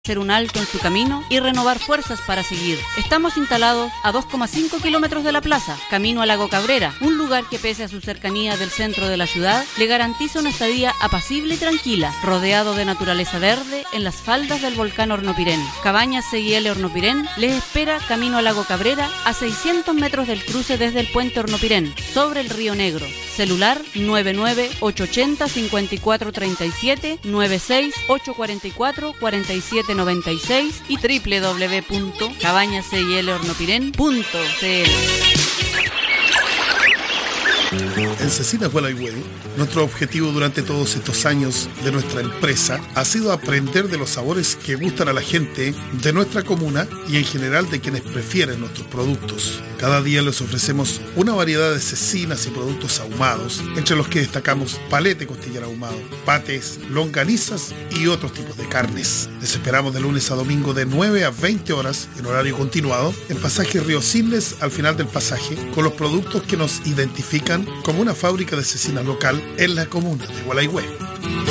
hacer un alto en su camino y renovar fuerzas para seguir. Estamos instalados a 2,5 kilómetros de la plaza, camino a Lago Cabrera, un lugar que pese a su cercanía del centro de la ciudad, le garantiza una estadía apacible y tranquila, rodeado de naturaleza verde en las faldas del volcán Hornopirén. Cabañas C&L Hornopirén les espera camino a Lago Cabrera a 600 metros del cruce desde el puente Hornopirén, sobre el Río Negro. Celular 99880-5437, 96-844-4796 y www.cabañascylhornopirén.cl. En Cecinas Gualeguay, nuestro objetivo durante todos estos años de nuestra empresa ha sido aprender de los sabores que gustan a la gente de nuestra comuna y en general de quienes prefieren nuestros productos. Cada día les ofrecemos una variedad de cecinas y productos ahumados, entre los que destacamos palete costillar ahumado, patés, longanizas y otros tipos de carnes. Les esperamos de lunes a domingo de 9 a 20 horas en horario continuado en pasaje Río Cisnes, al final del pasaje, con los productos que nos identifican como una fábrica de cecina local en la comuna de Gualeguay.